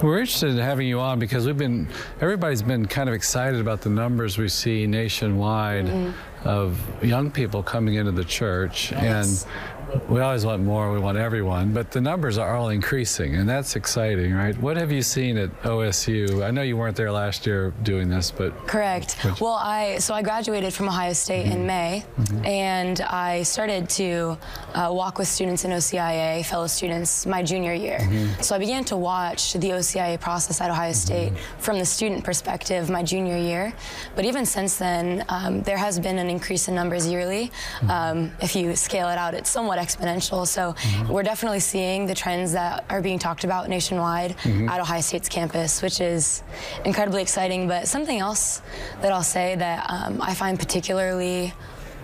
We're interested in having you on because everybody's been kind of excited about the numbers we see nationwide of young people coming into the church. Yes. And we always want more, we want everyone, but the numbers are all increasing, and that's exciting, right? What have you seen at OSU? I know you weren't there last year doing this, but... Correct. Well, I graduated from Ohio State in May, and I started to walk with students in OCIA, fellow students, my junior year. So I began to watch the OCIA process at Ohio State from the student perspective my junior year. But even since then, there has been an increase in numbers yearly. If you scale it out, it's somewhat exponential. So we're definitely seeing the trends that are being talked about nationwide at Ohio State's campus, which is incredibly exciting. But something else that I'll say that I find particularly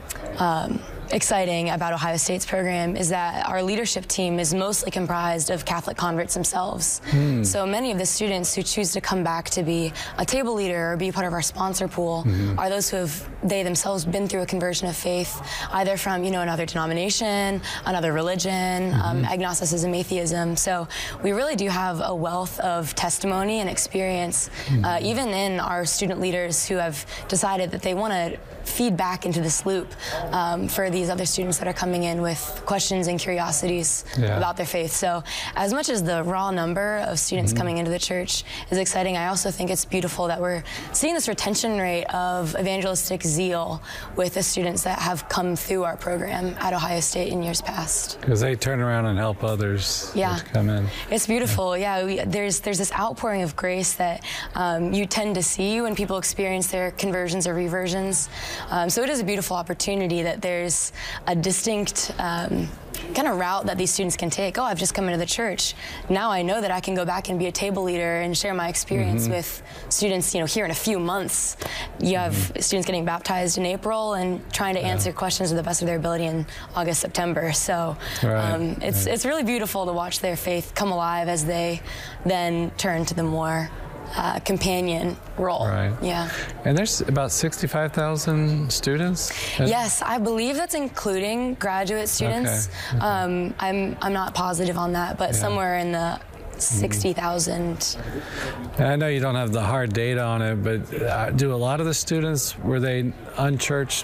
exciting about Ohio State's program is that our leadership team is mostly comprised of Catholic converts themselves. So many of the students who choose to come back to be a table leader or be part of our sponsor pool are those who have themselves been through a conversion of faith, either from another denomination, another religion, agnosticism, atheism. So we really do have a wealth of testimony and experience, even in our student leaders who have decided that they want to feed back into this loop for these other students that are coming in with questions and curiosities about their faith. So as much as the raw number of students coming into the church is exciting, I also think it's beautiful that we're seeing this retention rate of evangelistic zeal with the students that have come through our program at Ohio State in years past. Because they turn around and help others that come in. It's beautiful. There's this outpouring of grace that you tend to see when people experience their conversions or reversions. So it is a beautiful opportunity that there's a distinct kind of route that these students can take. Oh, I've just come into the church. Now I know that I can go back and be a table leader and share my experience with students, here in a few months. You have students getting baptized in April and trying to answer questions to the best of their ability in August, September. So it's really beautiful to watch their faith come alive as they then turn to the more companion role. Yeah. And there's about 65,000 students? Yes, I believe that's including graduate students. I'm not positive on that, but somewhere in the 60,000. I know you don't have the hard data on it, but do a lot of the students, were they unchurched?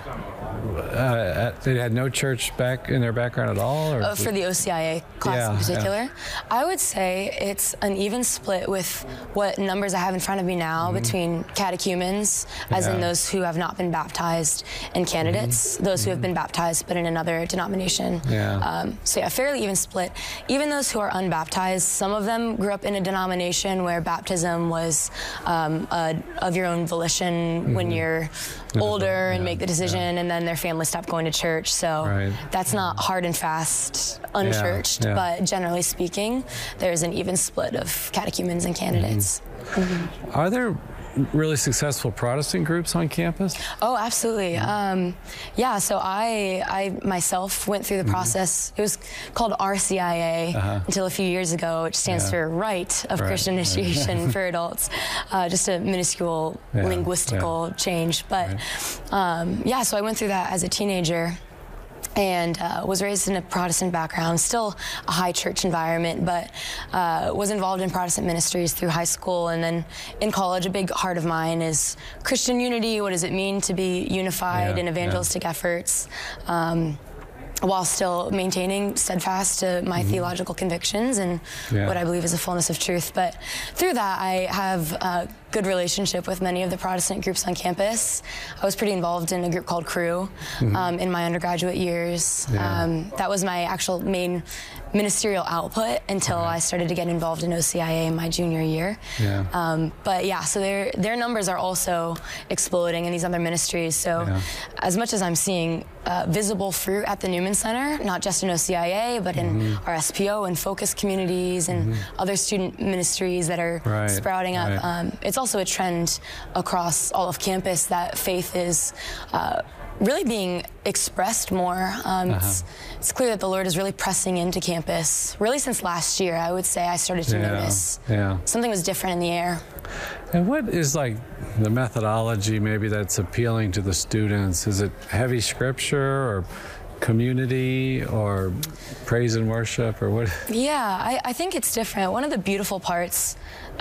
They had no church back in their background at all? Or for the OCIA class in particular? I would say it's an even split with what numbers I have in front of me now between catechumens, as in those who have not been baptized, and candidates, those who have been baptized but in another denomination. So fairly even split. Even those who are unbaptized, some of them grew up in a denomination where baptism was of your own volition when you're older and make the decision, and then their family stopped going to church. So that's not hard and fast unchurched, but generally speaking, there's an even split of catechumens and candidates. Are there really successful Protestant groups on campus? Oh, absolutely. So I myself went through the process. It was called RCIA until a few years ago, which stands for Rite of Christian Initiation for Adults. Just a minuscule linguistical change. But so I went through that as a teenager and was raised in a Protestant background, still a high church environment, but was involved in Protestant ministries through high school. And then in college, a big heart of mine is Christian unity. What does it mean to be unified in evangelistic efforts? While still maintaining steadfast to my theological convictions and what I believe is the fullness of truth. But through that, I have a good relationship with many of the Protestant groups on campus. I was pretty involved in a group called Cru in my undergraduate years. That was my actual main ministerial output until I started to get involved in OCIA in my junior year. So their numbers are also exploding in these other ministries. So as much as I'm seeing visible fruit at the Newman Center, not just in OCIA, but in our SPO and focus communities and other student ministries that are sprouting up, it's also a trend across all of campus that faith is really being expressed more. It's clear that the Lord is really pressing into campus. Really since last year, I would say I started to notice something was different in the air. And what is like the methodology maybe that's appealing to the students? Is it heavy scripture or community or praise and worship or what? Yeah, I think it's different. One of the beautiful parts